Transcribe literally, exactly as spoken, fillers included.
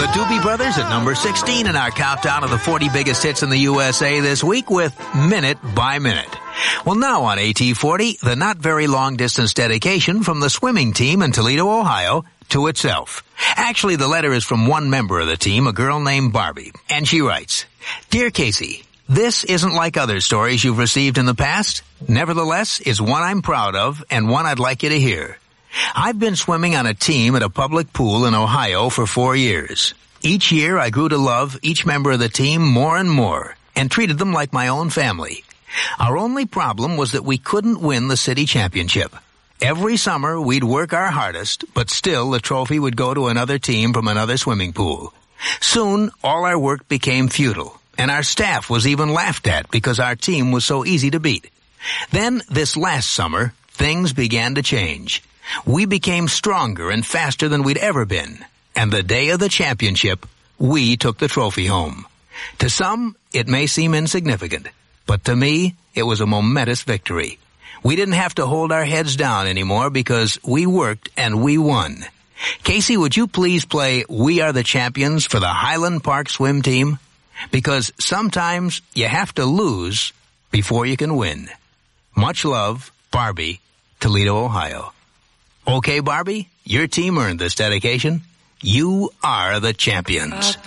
Doobie Brothers at number sixteen in our countdown of the forty biggest hits in the U S A this week with Minute by Minute. Well, now on A T forty, the not very long distance dedication from the swimming team in Toledo, Ohio, to itself. Actually, the letter is from one member of the team, a girl named Barbie, and she writes, Dear Casey, this isn't like other stories you've received in the past. Nevertheless, it's one I'm proud of and one I'd like you to hear. I've been swimming on a team at a public pool in Ohio for four years. Each year I grew to love each member of the team more and more and treated them like my own family. Our only problem was that we couldn't win the city championship. Every summer we'd work our hardest, but still the trophy would go to another team from another swimming pool. Soon all our work became futile, and our staff was even laughed at because our team was so easy to beat. Then this last summer, things began to change. We became stronger and faster than we'd ever been. And the day of the championship, we took the trophy home. To some, it may seem insignificant, but to me, it was a momentous victory. We didn't have to hold our heads down anymore because we worked and we won. Casey, would you please play We Are the Champions for the Highland Park swim team? Because sometimes you have to lose before you can win. Much love, Barbie, Toledo, Ohio. Okay, Barbie, your team earned this dedication. You are the champions.